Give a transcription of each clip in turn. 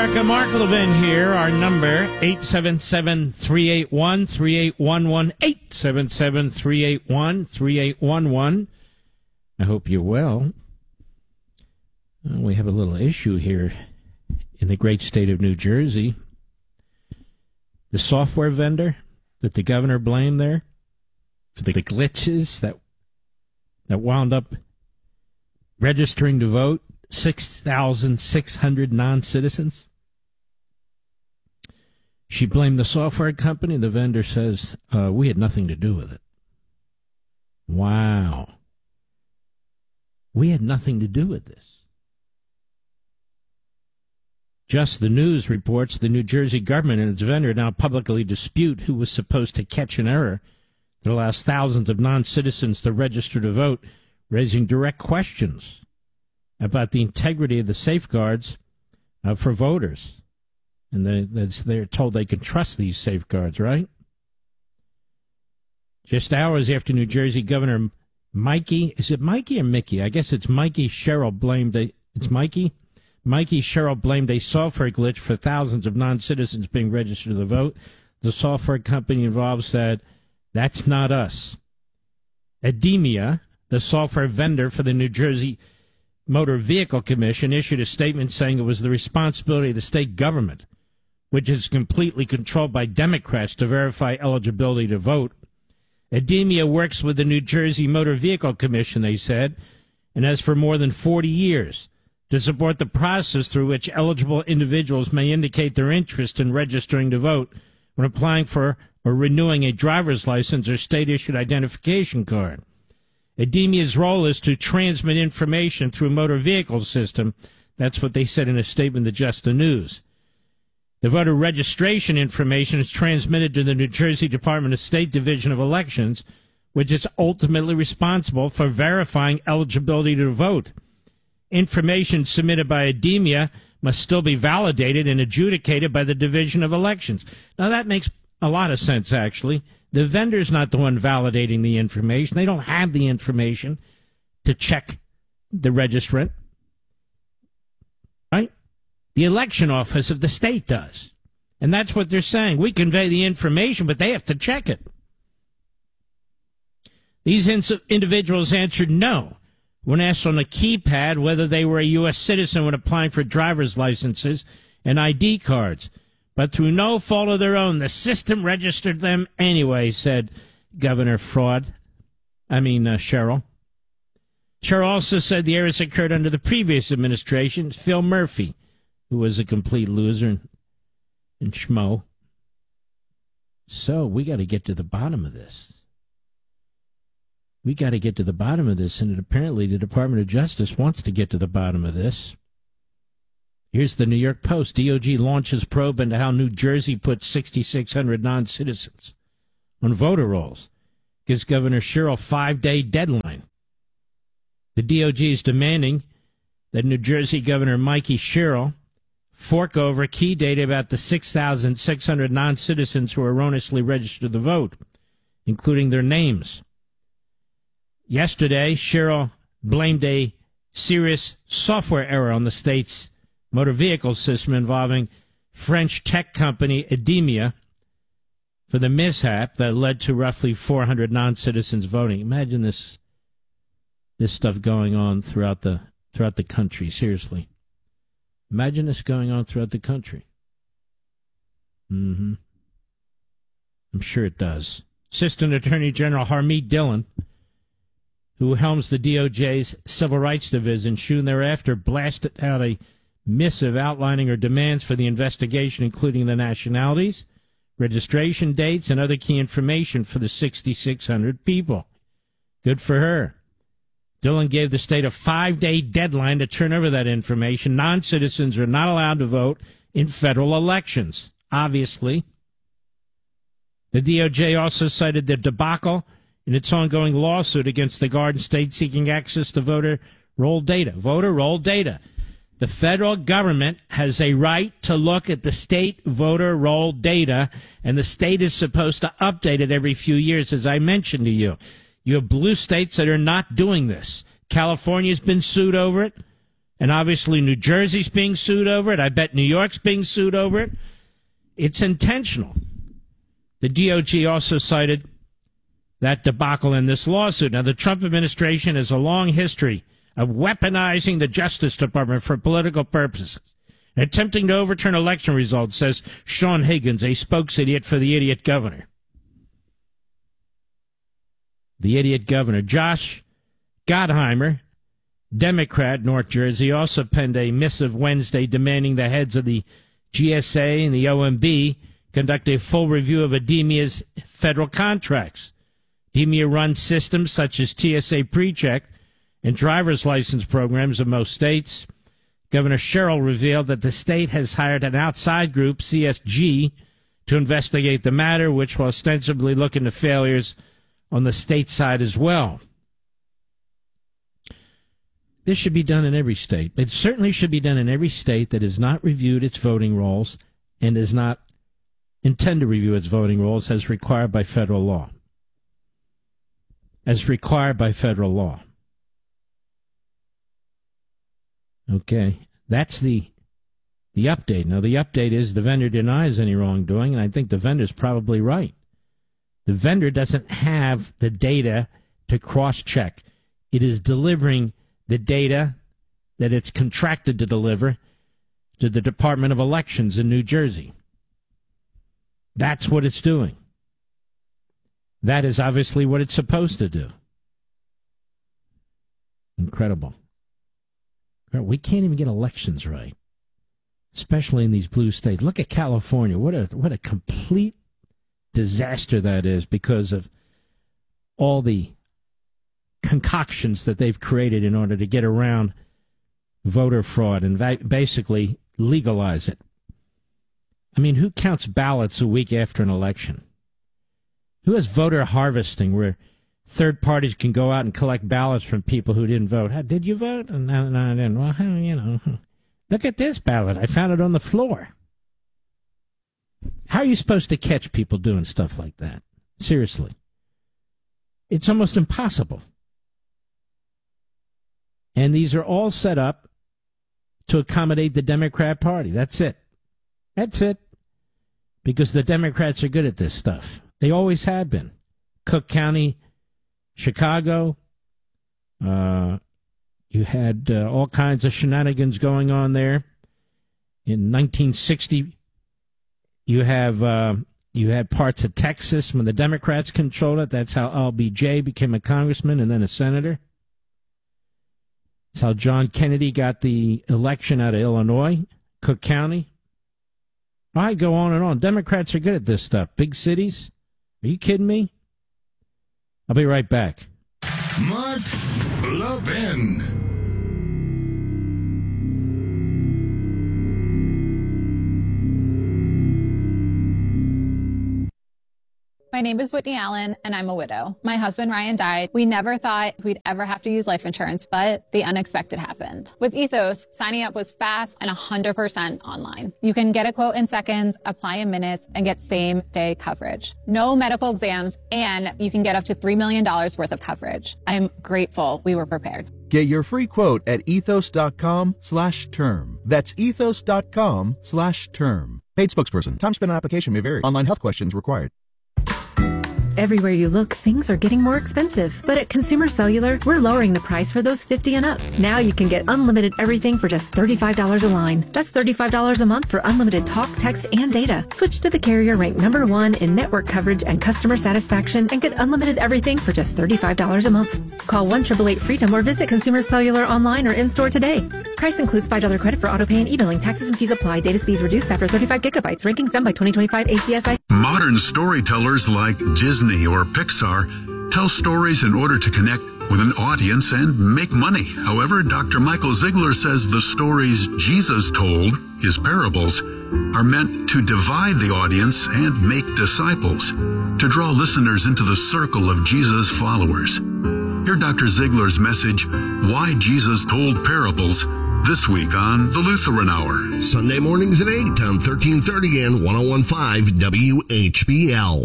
America. Mark Levin here. Our number, 877-381-3811, 877-381-3811. I hope you're well. We have a little issue here in the great state of New Jersey. The software vendor that the governor blamed there for the glitches that wound up registering to vote 6,600 non-citizens. She blamed the software company. The vendor says, we had nothing to do with it. Wow. We had nothing to do with this. Just the News reports the New Jersey government and its vendor now publicly dispute who was supposed to catch an error that allows thousands of non-citizens to register to vote, raising direct questions about the integrity of the safeguards for voters. And they're told they can trust these safeguards, right? Just hours after New Jersey Governor Mikey, is it Mikey or Mickey? I guess it's Mikey Sherrill it's Mikey? Mikey Sherrill blamed a software glitch for thousands of non-citizens being registered to the vote. The software company involved said, that's not us. Edemia, the software vendor for the New Jersey Motor Vehicle Commission, issued a statement saying it was the responsibility of the state government, which is completely controlled by Democrats, to verify eligibility to vote. Edemia works with the New Jersey Motor Vehicle Commission, they said, and has for more than 40 years, to support the process through which eligible individuals may indicate their interest in registering to vote when applying for or renewing a driver's license or state-issued identification card. Edemia's role is to transmit information through a motor vehicle system. That's what they said in a statement to Just the News. The voter registration information is transmitted to the New Jersey Department of State Division of Elections, which is ultimately responsible for verifying eligibility to vote. Information submitted by Edemia must still be validated and adjudicated by the Division of Elections. Now, that makes a lot of sense, actually. The vendor's not the one validating the information. They don't have the information to check the registrant. Right? The election office of the state does. And that's what they're saying. We convey the information, but they have to check it. These individuals answered no when asked on a keypad whether they were a U.S. citizen when applying for driver's licenses and ID cards. But through no fault of their own, the system registered them anyway, said Governor Sherrill. Sherrill also said the errors occurred under the previous administration, Phil Murphy, who was a complete loser and schmo. So we got to get to the bottom of this. We got to get to the bottom of this, and apparently the Department of Justice wants to get to the bottom of this. Here's the New York Post. DOJ launches probe into how New Jersey put 6,600 non-citizens on voter rolls. Gives Governor Sherrill a 5-day deadline. The DOJ is demanding that New Jersey Governor Mikey Sherrill fork over key data about the 6,600 non-citizens who erroneously registered to vote, including their names. Yesterday, Sherrill blamed a serious software error on the state's motor vehicle system involving French tech company Edemia for the mishap that led to roughly 400 non-citizens voting. Imagine this stuff going on throughout the country. Seriously, imagine this going on throughout the country. I'm sure it does. Assistant Attorney General Harmeet Dillon, who helms the DOJ's Civil Rights Division, soon thereafter blasted out a missive outlining her demands for the investigation, including the nationalities, registration dates, and other key information for the 6,600 people. Good for her. Dillon gave the state a 5-day deadline to turn over that information. Non-citizens are not allowed to vote in federal elections, obviously. The DOJ also cited the debacle in its ongoing lawsuit against the Garden State seeking access to voter roll data. Voter roll data. The federal government has a right to look at the state voter roll data, and the state is supposed to update it every few years, as I mentioned to you. You have blue states that are not doing this. California's been sued over it. And obviously New Jersey's being sued over it. I bet New York's being sued over it. It's intentional. The DOJ also cited that debacle in this lawsuit. Now, the Trump administration has a long history of weaponizing the Justice Department for political purposes, attempting to overturn election results, says Sean Higgins, a spokesidiot for the idiot governor. The idiot governor, Josh Gottheimer, Democrat, North Jersey, also penned a missive Wednesday demanding the heads of the GSA and the OMB conduct a full review of ADEMIA's federal contracts. ADEMIA runs systems such as TSA PreCheck and driver's license programs in most states. Governor Sherrill revealed that the state has hired an outside group, CSG, to investigate the matter, which will ostensibly look into failures on the state side as well. This should be done in every state. It certainly should be done in every state that has not reviewed its voting rolls and does not intend to review its voting rolls as required by federal law. As required by federal law. Okay, that's the update. Now, the update is the vendor denies any wrongdoing, and I think the vendor's probably right. The vendor doesn't have the data to cross-check. It is delivering the data that it's contracted to deliver to the Department of Elections in New Jersey. That's what it's doing. That is obviously what it's supposed to do. Incredible. We can't even get elections right, especially in these blue states. Look at California. What a complete disaster that is because of all the concoctions that they've created in order to get around voter fraud and basically legalize it. I mean, who counts ballots a week after an election? Who has voter harvesting where third parties can go out and collect ballots from people who didn't vote? Did you vote? No, I didn't. Well, look at this ballot. I found it on the floor. How are you supposed to catch people doing stuff like that? Seriously. It's almost impossible. And these are all set up to accommodate the Democrat Party. That's it. That's it. Because the Democrats are good at this stuff. They always have been. Cook County, Chicago, you had all kinds of shenanigans going on there. In 1960, you had parts of Texas when the Democrats controlled it. That's how LBJ became a congressman and then a senator. That's how John Kennedy got the election out of Illinois, Cook County. I go on and on. Democrats are good at this stuff. Big cities. Are you kidding me? I'll be right back. Mark Levin. My name is Whitney Allen, and I'm a widow. My husband, Ryan, died. We never thought we'd ever have to use life insurance, but the unexpected happened. With Ethos, signing up was fast and 100% online. You can get a quote in seconds, apply in minutes, and get same-day coverage. No medical exams, and you can get up to $3 million worth of coverage. I'm grateful we were prepared. Get your free quote at ethos.com/term. That's ethos.com/term. Paid spokesperson. Time spent on application may vary. Online health questions required. Everywhere you look, things are getting more expensive. But at Consumer Cellular, we're lowering the price for those 50 and up. Now you can get unlimited everything for just $35 a line. That's $35 a month for unlimited talk, text, and data. Switch to the carrier ranked #1 in network coverage and customer satisfaction and get unlimited everything for just $35 a month. Call 1-888-FREEDOM or visit Consumer Cellular online or in-store today. Price includes $5 credit for auto pay and e-billing. Taxes and fees apply. Data speeds reduced after 35 gigabytes. Rankings done by 2025 ACSI. Modern storytellers like Disney or Pixar tell stories in order to connect with an audience and make money. However, Dr. Michael Ziegler says the stories Jesus told, his parables, are meant to divide the audience and make disciples, to draw listeners into the circle of Jesus' followers. Hear Dr. Ziegler's message, Why Jesus Told Parables, this week on The Lutheran Hour. Sunday mornings at 8 on 1330 and 101.5 WHBL.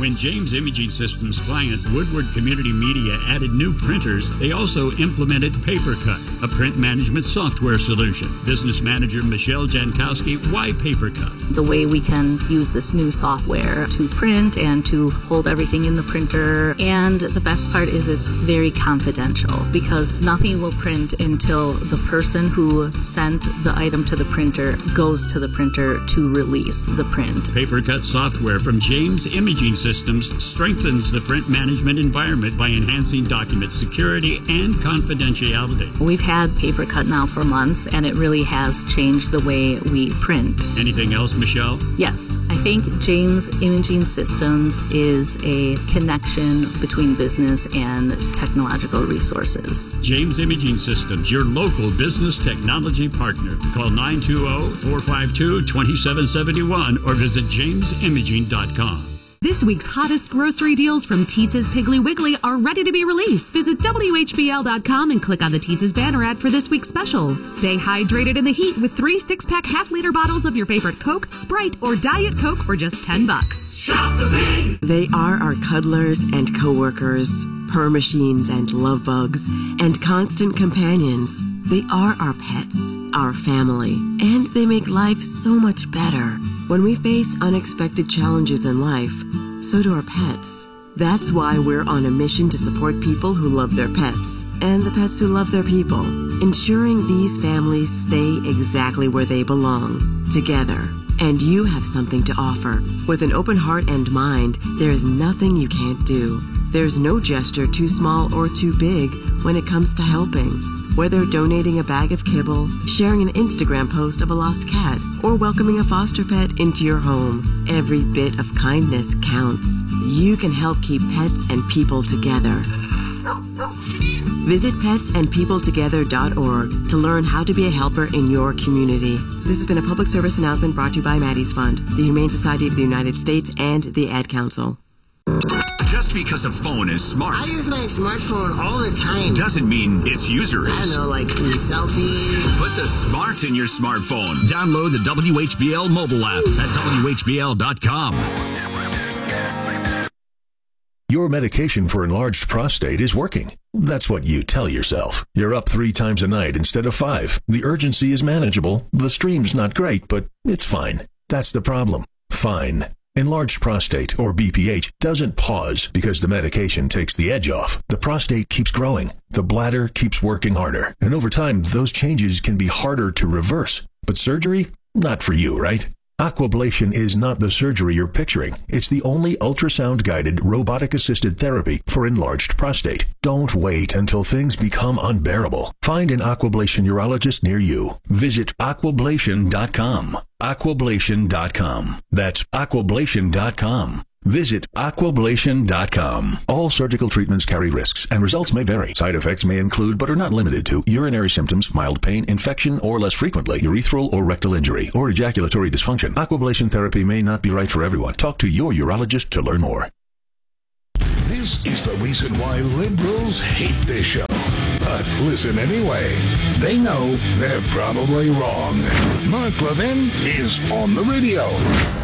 When James Imaging Systems client Woodward Community Media added new printers, they also implemented PaperCut, a print management software solution. Business manager Michelle Jankowski, why PaperCut? The way we can use this new software to print and to hold everything in the printer. And the best part is it's very confidential because nothing will print until the person who sent the item to the printer goes to the printer to release the print. PaperCut software from James Imaging Systems strengthens the print management environment by enhancing document security and confidentiality. We've had PaperCut now for months, and it really has changed the way we print. Anything else, Michelle? Yes, I think James Imaging Systems is a connection between business and technological resources. James Imaging Systems, your local business technology partner. Call 920-452-2771 or visit jamesimaging.com. This week's hottest grocery deals from Teetz's Piggly Wiggly are ready to be released. Visit WHBL.com and click on the Teetz's banner ad for this week's specials. Stay hydrated in the heat with 3 6-pack half-liter bottles of your favorite Coke, Sprite, or Diet Coke for just $10. Shop the Pig! They are our cuddlers and co-workers, purr machines and love bugs, and constant companions. They are our pets, our family, and they make life so much better. When we face unexpected challenges in life, so do our pets. That's why we're on a mission to support people who love their pets and the pets who love their people, ensuring these families stay exactly where they belong, together. And you have something to offer. With an open heart and mind, there is nothing you can't do. There's no gesture too small or too big when it comes to helping. Whether donating a bag of kibble, sharing an Instagram post of a lost cat, or welcoming a foster pet into your home, every bit of kindness counts. You can help keep pets and people together. Visit petsandpeopletogether.org to learn how to be a helper in your community. This has been a public service announcement brought to you by Maddie's Fund, the Humane Society of the United States, and the Ad Council. Just because a phone is smart, I use my smartphone all the time, doesn't mean its user is. I don't know, like selfies. Put the smart in your smartphone. Download the WHBL mobile app at WHBL.com. Your medication for enlarged prostate is working. That's what you tell yourself. You're up 3 times a night instead of 5. The urgency is manageable. The stream's not great, but it's fine. That's the problem. Fine. Enlarged prostate, or BPH, doesn't pause because the medication takes the edge off. The prostate keeps growing. The bladder keeps working harder. And over time, those changes can be harder to reverse. But surgery? Not for you, right? Aquablation is not the surgery you're picturing. It's the only ultrasound-guided, robotic-assisted therapy for enlarged prostate. Don't wait until things become unbearable. Find an Aquablation urologist near you. Visit aquablation.com. Aquablation.com. That's aquablation.com. Visit aquablation.com. All surgical treatments carry risks, and results may vary. Side effects may include, but are not limited to, urinary symptoms, mild pain, infection, or less frequently, urethral or rectal injury, or ejaculatory dysfunction. Aquablation therapy may not be right for everyone. Talk to your urologist to learn more. This is the reason why liberals hate this show. But listen anyway. They know they're probably wrong. Mark Levin is on the radio.